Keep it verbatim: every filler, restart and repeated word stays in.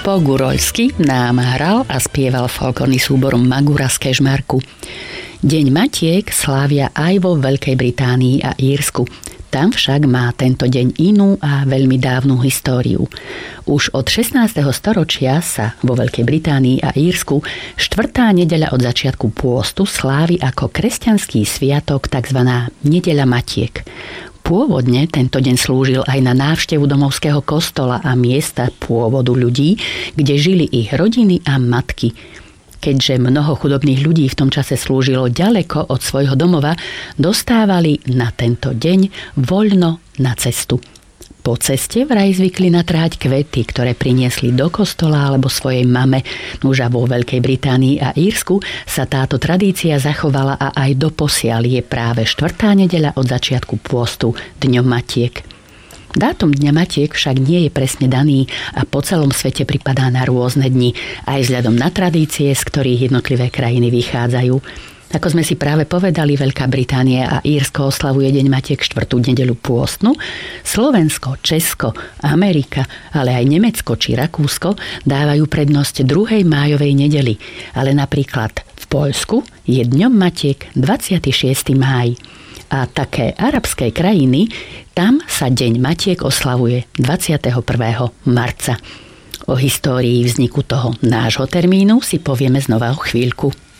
Po guroľsky nám hral a spieval folklórny súbor Magura z Kežmarku. Deň Matiek slávia aj vo Veľkej Británii a Írsku. Tam však má tento deň inú a veľmi dávnu históriu. Už od šestnásteho storočia sa vo Veľkej Británii a Írsku štvrtá nedeľa od začiatku pôstu slávi ako kresťanský sviatok tzv. Nedeľa Matiek. Pôvodne tento deň slúžil aj na návštevu domovského kostola a miesta pôvodu ľudí, kde žili ich rodiny a matky. Keďže mnoho chudobných ľudí v tom čase slúžilo ďaleko od svojho domova, dostávali na tento deň voľno na cestu. Po ceste vraj zvykli natrhať kvety, ktoré priniesli do kostola alebo svojej mame. Už a vo Veľkej Británii a Írsku sa táto tradícia zachovala a aj doposiaľ je práve štvrtá nedeľa od začiatku pôstu Dňom Matiek. Dátum Dňa Matiek však nie je presne daný a po celom svete pripadá na rôzne dni, aj vzhľadom na tradície, z ktorých jednotlivé krajiny vychádzajú. Ako sme si práve povedali, Veľká Británia a Írsko oslavuje Deň Matiek štvrtú nedeľu pôstnu. Slovensko, Česko, Amerika, ale aj Nemecko či Rakúsko dávajú prednosť druhej májovej nedeli. Ale napríklad v Poľsku je Dňom Matiek dvadsiateho šiesteho máj. A také arabské krajiny, tam sa Deň Matiek oslavuje dvadsiateho prvého marca. O histórii vzniku toho nášho termínu si povieme znova o chvíľku.